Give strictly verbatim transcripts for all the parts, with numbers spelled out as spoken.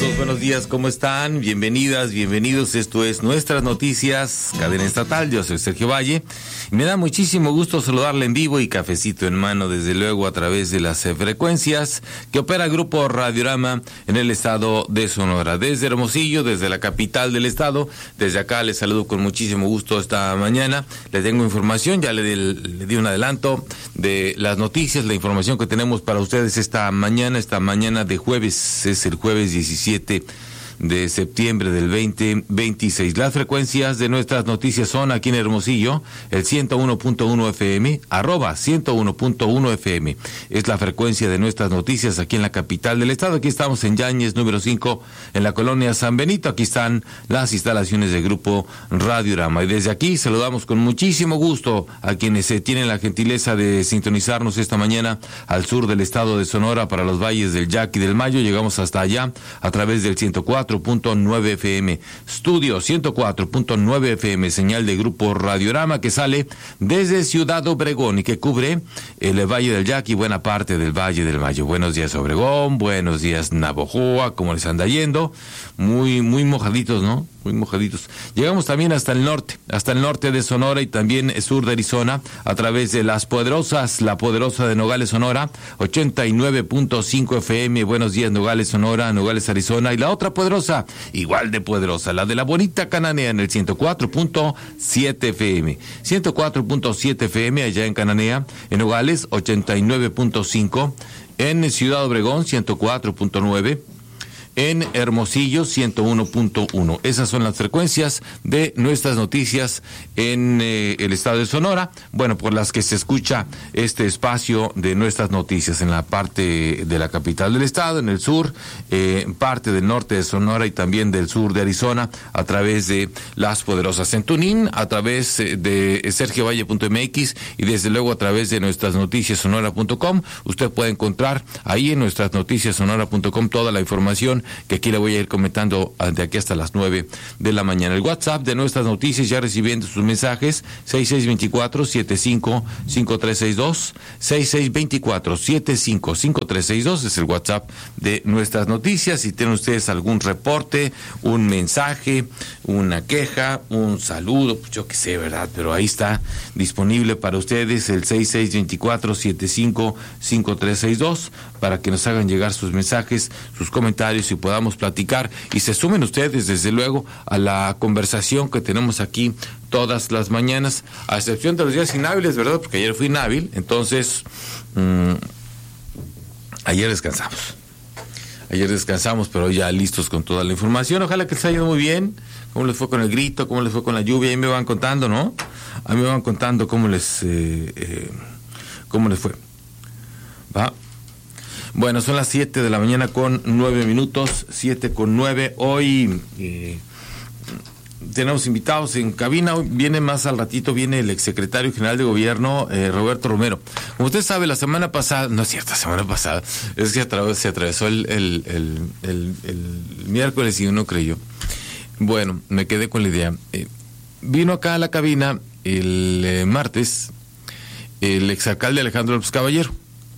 todos, buenos días, ¿cómo están? Bienvenidas, bienvenidos, esto es Nuestras Noticias, cadena estatal, yo soy Sergio Valle, y me da muchísimo gusto saludarle en vivo y cafecito en mano, desde luego a través de las eh, frecuencias que opera Grupo Radiorama en el estado de Sonora, desde Hermosillo, desde la capital del estado. Desde acá les saludo con muchísimo gusto esta mañana, les tengo información, ya le di, le di un adelanto de las noticias, la información que tenemos para ustedes esta mañana, esta mañana de jueves, es el jueves diecisiete de septiembre del veinte veintiséis. Las frecuencias de Nuestras Noticias son aquí en Hermosillo, el ciento uno punto uno F M, arroba ciento uno punto uno F M. Es la frecuencia de Nuestras Noticias aquí en la capital del estado. Aquí estamos en Yáñez, número cinco, en la colonia San Benito. Aquí están las instalaciones del Grupo Radiorama. Y desde aquí saludamos con muchísimo gusto a quienes se tienen la gentileza de sintonizarnos esta mañana al sur del estado de Sonora, para los valles del Yaqui y del Mayo. Llegamos hasta allá a través del ciento cuatro punto nueve F M, estudio ciento cuatro punto nueve F M, señal de Grupo Radiorama que sale desde Ciudad Obregón y que cubre el Valle del Yaqui y buena parte del Valle del Mayo. Buenos días Obregón, buenos días Navojoa, ¿cómo les anda yendo? Muy, muy mojaditos, ¿no? Muy mojaditos. Llegamos también hasta el norte, hasta el norte de Sonora y también sur de Arizona, a través de Las Poderosas, la Poderosa de Nogales, Sonora, ochenta y nueve punto cinco F M. Buenos días Nogales, Sonora, Nogales, Arizona. Y la otra poderosa, igual de poderosa, la de la bonita Cananea, en el ciento cuatro punto siete F M. ciento cuatro punto siete F M allá en Cananea, en Nogales, ochenta y nueve punto cinco. En Ciudad Obregón, ciento cuatro punto nueve. En Hermosillo, ciento uno punto uno. Esas son las frecuencias de Nuestras Noticias en eh, el estado de Sonora, bueno, por las que se escucha este espacio de Nuestras Noticias en la parte de la capital del estado, en el sur, eh, parte del norte de Sonora y también del sur de Arizona, a través de Las Poderosas en Tunín, a través de sergio valle punto m x y desde luego a través de nuestras noticias sonora punto com. Usted puede encontrar ahí en nuestras noticias sonora punto com toda la información que aquí le voy a ir comentando de aquí hasta las nueve de la mañana. El WhatsApp de Nuestras Noticias, ya recibiendo sus mensajes, seis seis dos cuatro, siete cinco cinco tres seis dos, seis seis dos cuatro, siete cinco cinco tres seis dos es el WhatsApp de Nuestras Noticias. Si tienen ustedes algún reporte, un mensaje, una queja, un saludo, pues yo qué sé, ¿verdad? Pero ahí está disponible para ustedes el seis seis dos cuatro, siete cinco cinco tres seis dos para que nos hagan llegar sus mensajes, sus comentarios y podamos platicar y se sumen ustedes desde luego a la conversación que tenemos aquí todas las mañanas, a excepción de los días inhábiles, ¿verdad? Porque ayer fui inhábil, entonces mmm, ayer descansamos. Ayer descansamos, pero ya listos con toda la información. Ojalá que les haya ido muy bien. ¿Cómo les fue con el grito? ¿Cómo les fue con la lluvia? Ahí me van contando, ¿no? A mí me van contando cómo les eh, eh, cómo les fue. ¿Va? Bueno, son las siete de la mañana con nueve minutos, siete con nueve. Hoy eh, tenemos invitados en cabina. Hoy viene más al ratito, viene el exsecretario general de gobierno, eh, Roberto Romero. Como usted sabe, la semana pasada, no es cierto, la semana pasada, es que atravesó, se atravesó el, el, el, el, el miércoles y uno creyó. Bueno, me quedé con la idea. Eh, vino acá a la cabina el eh, martes el exalcalde Alejandro López Caballero,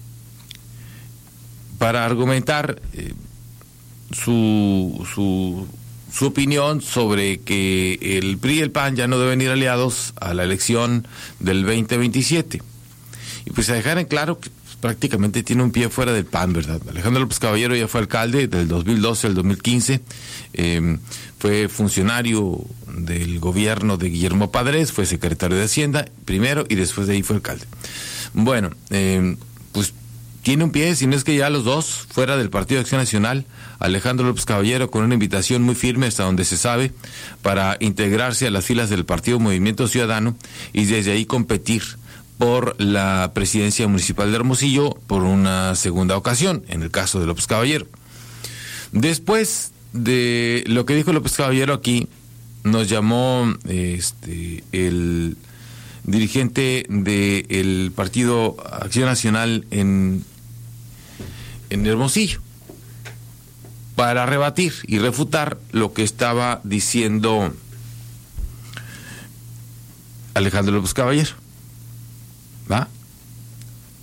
para argumentar eh, su, su, su opinión sobre que el P R I y el P A N ya no deben ir aliados a la elección del veinte veintisiete. Y pues a dejar en claro que pues, prácticamente tiene un pie fuera del P A N, ¿verdad? Alejandro López Caballero ya fue alcalde del dos mil doce al dos mil quince, eh, fue funcionario del gobierno de Guillermo Padres, fue secretario de Hacienda primero y después de ahí fue alcalde. Bueno, eh, pues tiene un pie, si no es que ya los dos, fuera del Partido de Acción Nacional, Alejandro López Caballero con una invitación muy firme hasta donde se sabe, para integrarse a las filas del Partido Movimiento Ciudadano y desde ahí competir por la presidencia municipal de Hermosillo por una segunda ocasión, en el caso de López Caballero. Después de lo que dijo López Caballero aquí, nos llamó este el dirigente del Partido Acción Nacional en en Hermosillo para rebatir y refutar lo que estaba diciendo Alejandro López Caballero. ¿Va?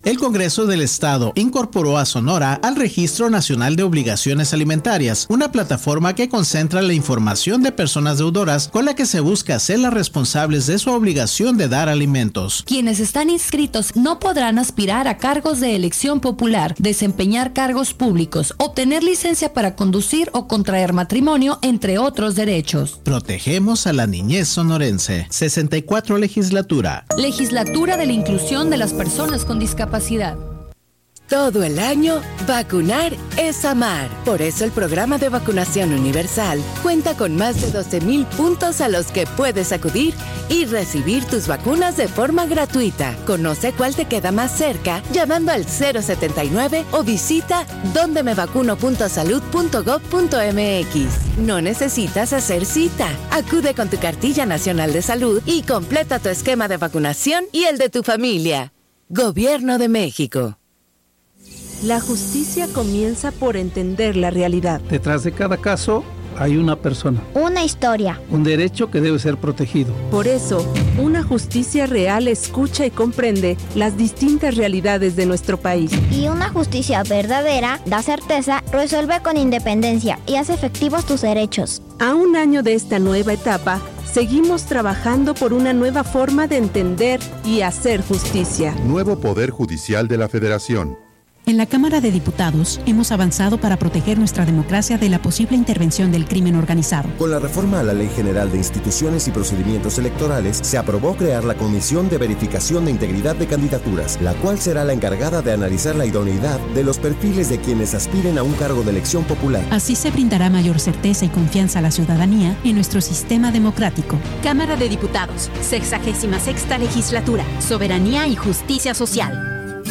El Congreso del Estado incorporó a Sonora al Registro Nacional de Obligaciones Alimentarias, una plataforma que concentra la información de personas deudoras con la que se busca hacerlas responsables de su obligación de dar alimentos. Quienes están inscritos no podrán aspirar a cargos de elección popular, desempeñar cargos públicos, obtener licencia para conducir o contraer matrimonio, entre otros derechos. Protegemos a la niñez sonorense. sesenta y cuatro Legislatura. Legislatura de la Inclusión de las Personas con Discapacidad. Todo el año, vacunar es amar. Por eso el programa de vacunación universal cuenta con más de doce mil puntos a los que puedes acudir y recibir tus vacunas de forma gratuita. Conoce cuál te queda más cerca llamando al cero setenta y nueve o visita donde me vacuno punto salud punto gob punto eme equis. No necesitas hacer cita. Acude con tu cartilla nacional de salud y completa tu esquema de vacunación y el de tu familia. Gobierno de México. La justicia comienza por entender la realidad. Detrás de cada caso hay una persona. Una historia. Un derecho que debe ser protegido. Por eso, una justicia real escucha y comprende las distintas realidades de nuestro país. Y una justicia verdadera da certeza, resuelve con independencia y hace efectivos tus derechos. A un año de esta nueva etapa, seguimos trabajando por una nueva forma de entender y hacer justicia. Nuevo Poder Judicial de la Federación. En la Cámara de Diputados hemos avanzado para proteger nuestra democracia de la posible intervención del crimen organizado. Con la reforma a la Ley General de Instituciones y Procedimientos Electorales, se aprobó crear la Comisión de Verificación de Integridad de Candidaturas, la cual será la encargada de analizar la idoneidad de los perfiles de quienes aspiren a un cargo de elección popular. Así se brindará mayor certeza y confianza a la ciudadanía en nuestro sistema democrático. Cámara de Diputados, sexagésima sexta Legislatura, Soberanía y Justicia Social.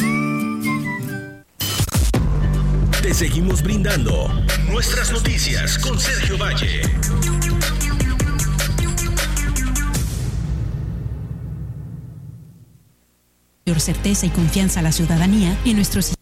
Te seguimos brindando nuestras noticias con Sergio Valle. Mayor certeza y confianza a la ciudadanía en nuestro sistema.